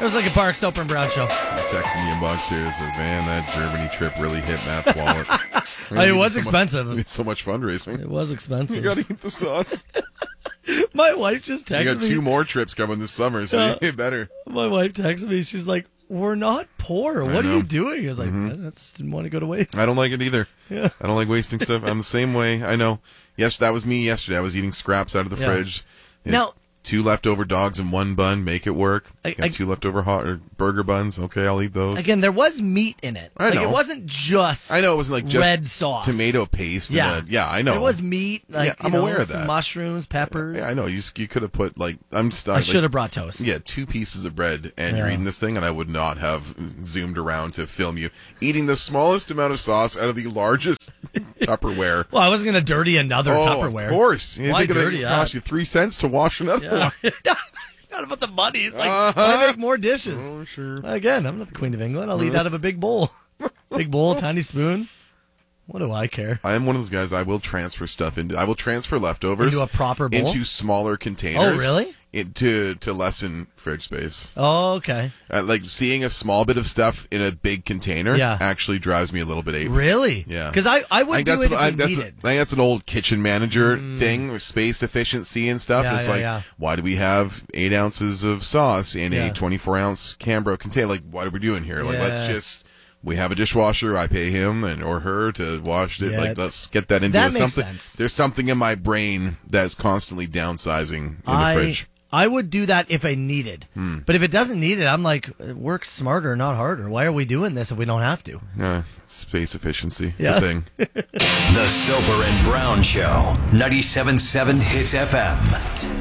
It was like a Park, Soper, and Brown show. Texting the inbox here says, man, that Germany trip really hit Matt's wallet. It was expensive. It's so much fundraising. It was expensive. You got to eat the sauce. My wife just texted me. You got 2 more trips coming this summer, so you better. My wife texted me. She's like, we're not poor. What are you doing? I was like, I just didn't want to go to waste. I don't like it either. Yeah. I don't like wasting stuff. I'm the same way. I know. Yes, that was me yesterday. I was eating scraps out of the fridge. Now, 2 leftover dogs in 1 bun. Make it work. Got 2 leftover hot or burger buns. Okay, I'll eat those. Again, there was meat in it. I know. It wasn't just I know it wasn't like just red sauce. tomato paste. Yeah. I know. There was meat. I'm aware of some that. Mushrooms, peppers. Yeah, I know. You could have put I'm just. I should have brought toast. Yeah, 2 pieces of bread, and you're eating this thing, and I would not have zoomed around to film you eating the smallest amount of sauce out of the largest Tupperware. Well, I wasn't going to dirty another Tupperware. Of course. You Why think dirty it cost you 3 cents to wash another one? Not about the money. It's like, I make more dishes. Oh, sure. Again, I'm not the Queen of England. I'll eat out of a big bowl. Big bowl, tiny spoon. What do I care? I am one of those guys. I will transfer stuff I will transfer leftovers into a proper bowl? into smaller containers. Oh, really? To lessen fridge space. Oh, okay. Like seeing a small bit of stuff in a big container actually drives me a little bit apey. Really? Yeah. Because I would do it if I needed. I think that's an old kitchen manager thing with space efficiency and stuff. Yeah, it's why do we have 8 ounces of sauce in a 24-ounce Cambro container? Like, what are we doing here? Like, let's just... We have a dishwasher. I pay him or her to wash it. Like, let's get that into something. Sense. There's something in my brain that's constantly downsizing in the fridge. I would do that if I needed. But if it doesn't need it, I'm like, work smarter, not harder. Why are we doing this if we don't have to? Space efficiency. It's a thing. The Soper and Brown Show. 97.7 Hits FM.